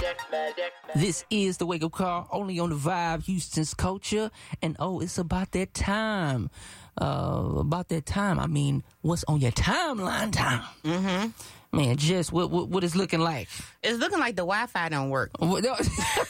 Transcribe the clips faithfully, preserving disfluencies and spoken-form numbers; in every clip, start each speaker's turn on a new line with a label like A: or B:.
A: This is the Wake Up Call, only on the Vibe, Houston's Culture. And oh, it's about that time. Uh, about that time. I mean, what's on your timeline time?
B: Mm-hmm.
A: Man, Jess, what, what what is looking like?
B: It's looking like the Wi-Fi don't work.
A: What? Yo.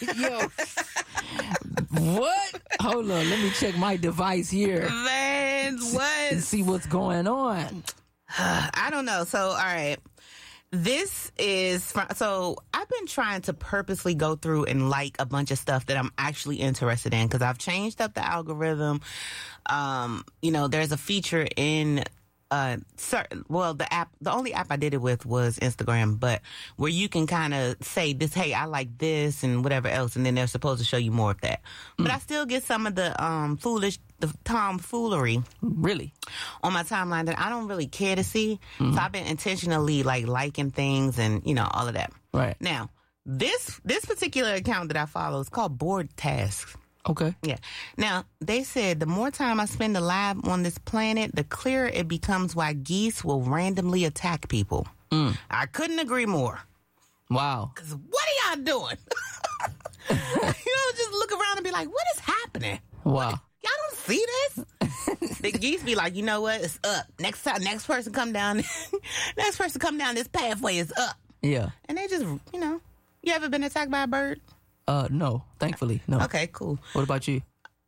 A: What? Hold on, let me check my device here.
B: Man, what?
A: And see what's going on.
B: I don't know. So, all right. This is from, so I've been trying to purposely go through and like a bunch of stuff that I'm actually interested in because I've changed up the algorithm. Um, you know, there's a feature in uh certain, well, the app, the only app I did it with was Instagram, but where you can kind of say this, hey, I like this and whatever else, and then they're supposed to show you more of that. Mm. But I still get some of the um foolish, the tomfoolery.
A: Really?
B: On my timeline that I don't really care to see. Mm-hmm. So I've been intentionally like liking things and, you know, all of that.
A: Right.
B: Now, this this particular account that I follow is called Bored Tasks.
A: Okay.
B: Yeah. Now, they said the more time I spend alive on this planet, the clearer it becomes why geese will randomly attack people.
A: Mm.
B: I couldn't agree more.
A: Wow.
B: Because what are y'all doing? You know, just look around and be like, what is happening?
A: Wow.
B: What? Y'all don't see this? The geese be like, you know what? It's up. Next time, next person come down, next person come down this pathway is up.
A: Yeah.
B: And they just, you know, you ever been attacked by a bird?
A: Uh, no, thankfully, no.
B: Okay, cool.
A: What about you?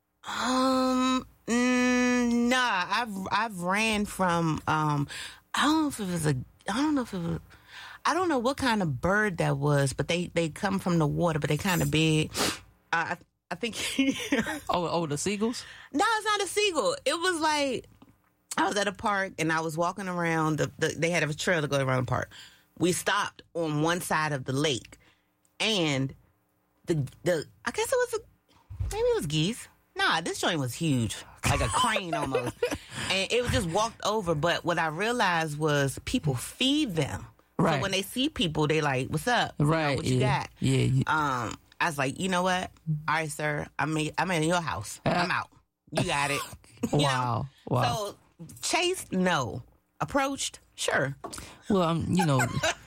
B: Um, mm, nah, I've, I've ran from, um, I don't know if it was a, I don't know if it was, I don't know what kind of bird that was, but they, they come from the water, but they kind of big. Uh, I, I think.
A: oh, oh, the seagulls?
B: No, it's not a seagull. It was like, I was at a park and I was walking around. The, the, they had a trail to go around the park. We stopped on one side of the lake, and the the I guess it was a, maybe it was geese. Nah, this joint was huge, like a crane almost, and it just walked over. But what I realized was people feed them.
A: Right.
B: So when they see people, they like, "What's up?
A: Right?
B: You know, what you
A: yeah.
B: got?"
A: Yeah. yeah.
B: Um, I was like, you know what? All right, sir. I'm in, I'm in your house. I'm out. You got it. You
A: wow.
B: know?
A: Wow.
B: So chased, no. Approached, sure.
A: Well, um, you know,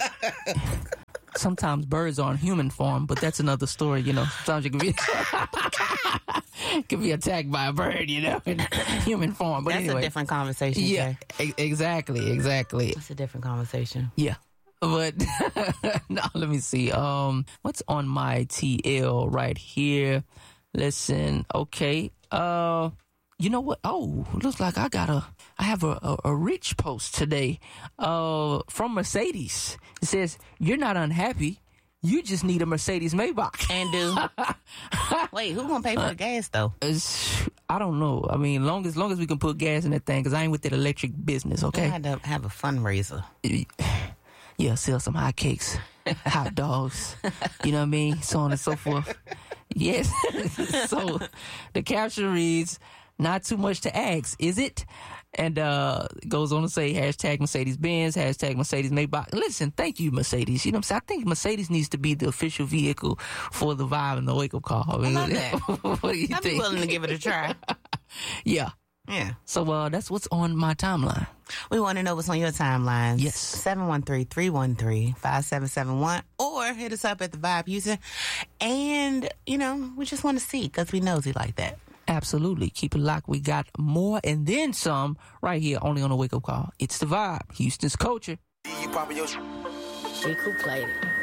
A: sometimes birds are in human form, but that's another story. You know, sometimes you can be can be attacked by a bird, you know, in human form. But
B: that's
A: anyway,
B: a different conversation.
A: Yeah, e- exactly, exactly.
B: It's a different conversation.
A: Yeah. But now let me see. Um, what's on my T L right here? Listen, okay. Uh, you know what? Oh, looks like I got a. I have a, a, a rich post today. Uh, from Mercedes. It says, "You're not unhappy. You just need a Mercedes Maybach."
B: And do. Wait, who gonna pay for the gas though?
A: It's, I don't know. I mean, long as long as we can put gas in that thing, because I ain't with that electric business. Okay.
B: I had to have a fundraiser.
A: Yeah, sell some hot cakes, hot dogs, you know what I mean? So on and so forth. Yes. So the caption reads, "Not too much to ask, is it?" And uh goes on to say, hashtag Mercedes-Benz, hashtag Mercedes Maybach. Listen, thank you, Mercedes. You know what I'm saying? I think Mercedes needs to be the official vehicle for the Vibe and the Wake Up Call. I, mean,
B: I love that.
A: What do you
B: I'd
A: think?
B: be willing to give it a try.
A: Yeah.
B: Yeah.
A: So uh that's what's on my timeline.
B: We want to know what's on your timeline.
A: Yes.
B: seven one three, three one three, five seven seven one or hit us up at the Vibe Houston. And, you know, we just want to see because we nosy like that.
A: Absolutely. Keep it locked. We got more and then some right here only on the Wake Up Call. It's the Vibe, Houston's Culture.
C: She who played it.